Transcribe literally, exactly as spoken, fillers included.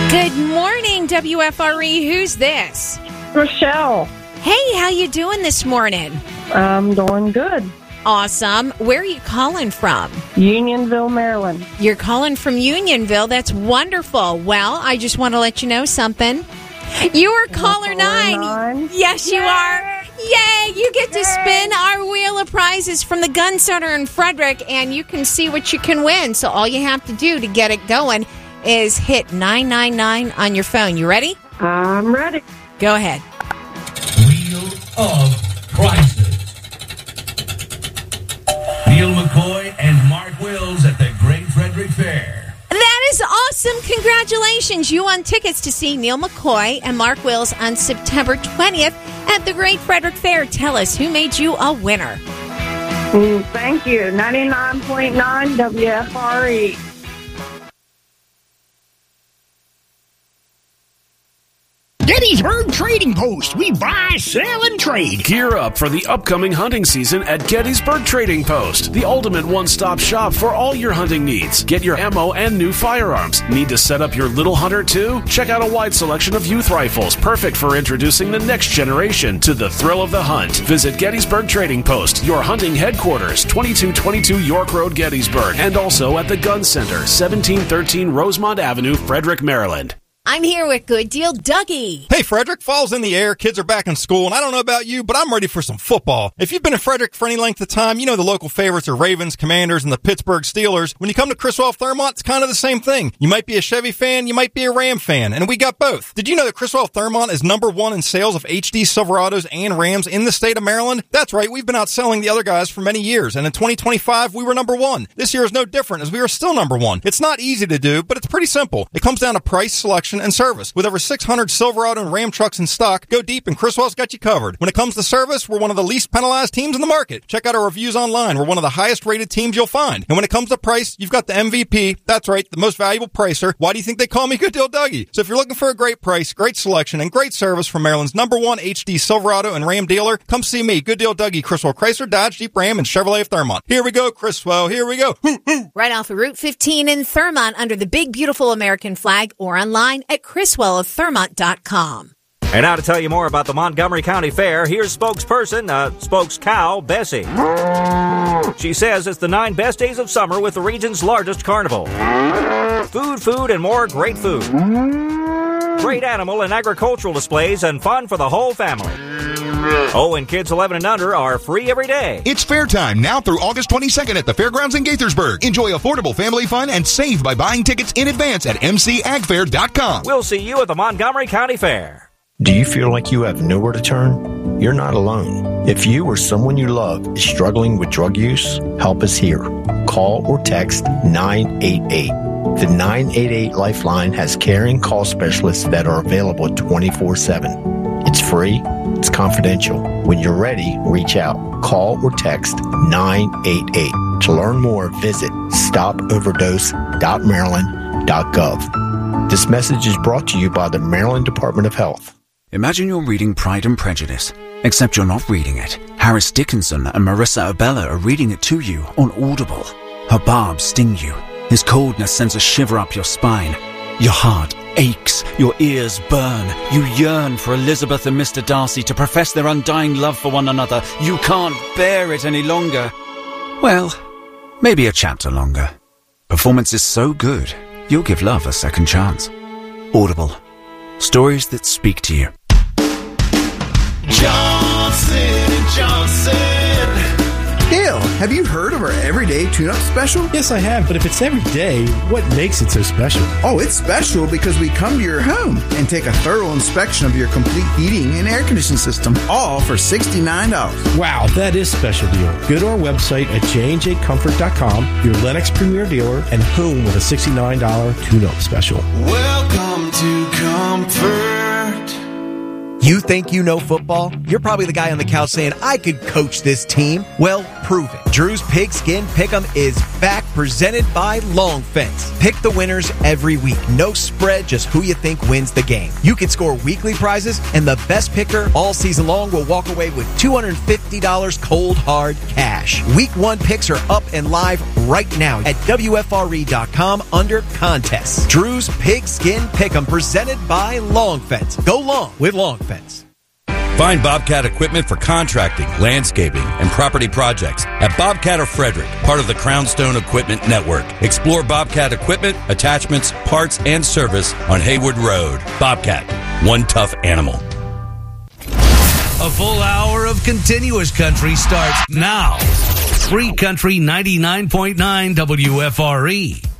Good morning, W F R E. Who's this? Rochelle. Hey, how you doing this morning? I'm doing good. Awesome. Where are you calling from? Unionville, Maryland. You're calling from Unionville. That's wonderful. Well, I just want to let you know something. You are caller nine. nine. Yes, you Yay! are. Yay! You get to Yay! spin our wheel of prizes from the Gun Center in Frederick, and you can see what you can win. So all you have to do to get it going is hit nine nine nine on your phone. You ready? I'm ready. Go ahead. Wheel of Prizes. Neil McCoy and Mark Wills at the Great Frederick Fair. That is awesome. Congratulations. You won tickets to see Neil McCoy and Mark Wills on September twentieth at the Great Frederick Fair. Tell us, who made you a winner? Mm, thank you. ninety-nine point nine W F R E. Gettysburg Trading Post. We buy, sell, and trade. Gear up for the upcoming hunting season at Gettysburg Trading Post, the ultimate one-stop shop for all your hunting needs. Get your ammo and new firearms. Need to set up your little hunter too? Check out a wide selection of youth rifles, perfect for introducing the next generation to the thrill of the hunt. Visit Gettysburg Trading Post, your hunting headquarters, twenty-two twenty-two York Road, Gettysburg, and also at the Gun Center, seventeen thirteen Rosemont Avenue, Frederick, Maryland. I'm here with Good Deal Dougie. Hey, Frederick, fall's in the air, kids are back in school, and I don't know about you, but I'm ready for some football. If you've been in Frederick for any length of time, you know the local favorites are Ravens, Commanders, and the Pittsburgh Steelers. When you come to Criswell Thermont, it's kind of the same thing. You might be a Chevy fan, you might be a Ram fan, and we got both. Did you know that Criswell Thermont is number one in sales of H D Silverados and Rams in the state of Maryland? That's right, we've been outselling the other guys for many years, and in twenty twenty-five, we were number one. This year is no different, as we are still number one. It's not easy to do, but it's pretty simple. It comes down to price, selection, and service. With over six hundred Silverado and Ram trucks in stock, go deep and Criswell's got you covered. When it comes to service, we're one of the least penalized teams in the market. Check out our reviews online. We're one of the highest rated teams you'll find. And when it comes to price, you've got the M V P. That's right, the most valuable pricer. Why do you think they call me Good Deal Dougie? So if you're looking for a great price, great selection, and great service from Maryland's number one H D Silverado and Ram dealer, come see me, Good Deal Dougie, Criswell Chrysler, Dodge, Jeep, Ram, and Chevrolet of Thermont. Here we go, Criswell. Here we go. Right off of Route fifteen in Thermont under the big, beautiful American flag, or online at criswell of thermont dot com. And now to tell you more about the Montgomery County Fair, here's spokesperson, uh, spokescow, Bessie. She says it's the nine best days of summer with the region's largest carnival. Food, food, and more great food. Great animal and agricultural displays and fun for the whole family. Oh, and kids eleven and under are free every day. It's fair time now through August twenty-second at the Fairgrounds in Gaithersburg. Enjoy affordable family fun and save by buying tickets in advance at m c ag fair dot com. We'll see you at the Montgomery County Fair. Do you feel like you have nowhere to turn? You're not alone. If you or someone you love is struggling with drug use, help is here. Call or text nine eight eight. The nine eight eight Lifeline has caring call specialists that are available twenty-four seven. It's free. It's confidential. When you're ready, reach out. Call or text nine eight eight. To learn more, visit stop overdose dot maryland dot gov. This message is brought to you by the Maryland Department of Health. Imagine you're reading Pride and Prejudice, except you're not reading it. Harris Dickinson and Marissa Abella are reading it to you on Audible. Her barbs sting you. His coldness sends a shiver up your spine. Your heart aches, your ears burn. You yearn for Elizabeth and Mister Darcy to profess their undying love for one another. You can't bear it any longer. Well, maybe a chapter longer. Performance is so good, you'll give love a second chance. Audible. Stories that speak to you. Johnson and Johnson. Dale, have you heard of our everyday tune-up special? Yes, I have, but if it's every day, what makes it so special? Oh, it's special because we come to your home and take a thorough inspection of your complete heating and air conditioning system, all for sixty-nine dollars. Wow, that is a special deal. Go to our website at j and j comfort dot com, your Lennox Premier dealer, and home with a sixty-nine dollars tune-up special. Welcome to Comfort. You think you know football? You're probably the guy on the couch saying, I could coach this team. Well, prove it. Drew's Pigskin Pick'em is back, presented by Long Fence. Pick the winners every week. No spread, just who you think wins the game. You can score weekly prizes, and the best picker all season long will walk away with two hundred fifty dollars cold hard cash. Week one picks are up and live right now at W F R E dot com under contests. Drew's Pigskin Pick'em, presented by Long Fence. Go long with Long Fence. Find Bobcat equipment for contracting, landscaping, and property projects at Bobcat of Frederick, part of the Crownstone Equipment Network. Explore Bobcat equipment, attachments, parts, and service on Hayward Road. Bobcat, one tough animal. A full hour of continuous country starts now. Free Country ninety-nine point nine W F R E.